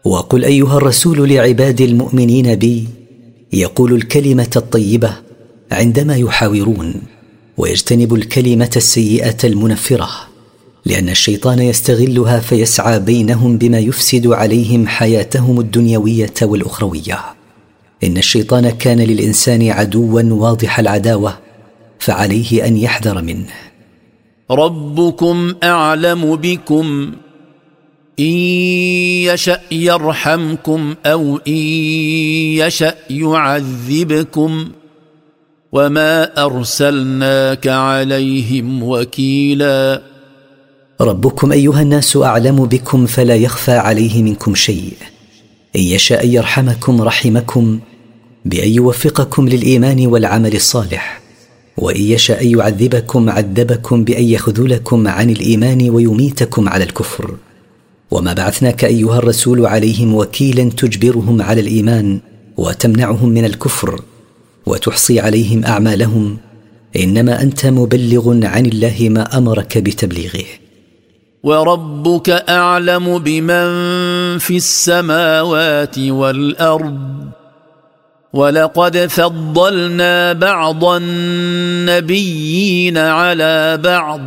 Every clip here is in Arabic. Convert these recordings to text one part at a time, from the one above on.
وقل أيها الرسول لعباد المؤمنين بي يقول الكلمة الطيبة عندما يحاورون، ويجتنب الكلمة السيئة المنفرة، لأن الشيطان يستغلها فيسعى بينهم بما يفسد عليهم حياتهم الدنيوية والأخروية. إن الشيطان كان للإنسان عدوا واضح العداوة، فعليه أن يحذر منه. ربكم أعلم بكم، إن يشأ يرحمكم أو إن يشأ يعذبكم، وما أرسلناك عليهم وكيلا. ربكم أيها الناس أعلم بكم، فلا يخفى عليه منكم شيء. إن يشاء يرحمكم رحمكم بأن يوفقكم للإيمان والعمل الصالح، وإن يشاء يعذبكم عذبكم بأن يخذلكم عن الإيمان ويميتكم على الكفر. وما بعثناك أيها الرسول عليهم وكيلا تجبرهم على الإيمان وتمنعهم من الكفر وتحصي عليهم أعمالهم، إنما أنت مبلغ عن الله ما أمرك بتبليغه. وربك أعلم بمن في السماوات والأرض، ولقد فضلنا بعض النبيين على بعض،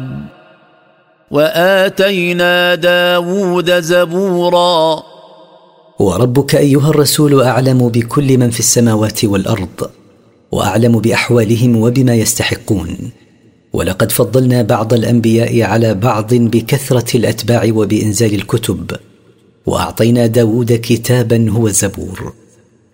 وآتينا داود زبورا. وربك أيها الرسول أعلم بكل من في السماوات والأرض، وأعلم بأحوالهم وبما يستحقون، ولقد فضلنا بعض الأنبياء على بعض بكثرة الأتباع وبإنزال الكتب، وأعطينا داود كتابا هو الزبور.